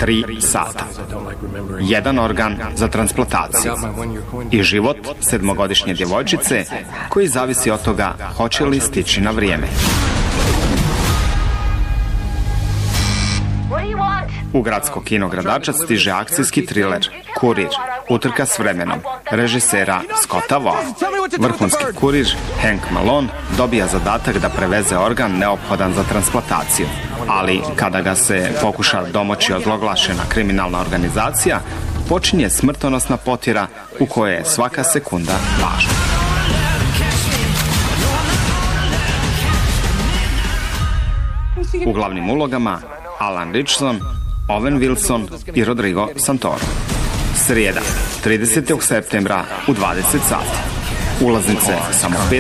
3 sata. Jedan organ za transplantaciju. I život 7-godišnje djevojčice koji zavisi od toga hoće li stići na vrijeme. U gradsko kino Gradačac stiže akcijski triler Kurir, utrka s vremenom, režisera Scotta Vaugha. Vrhunski kurir Hank Malone dobija zadatak da preveze organ neophodan za transplantaciju. Ali kada ga se pokuša domoći ozloglašena kriminalna organizacija, počinje smrtonosna potjera u kojoj je svaka sekunda važna. U glavnim ulogama Alan Ritchson, Owen Wilson i Rodrigo Santoro. Srijeda, 30. septembra u 20 sati. Ulaznice samo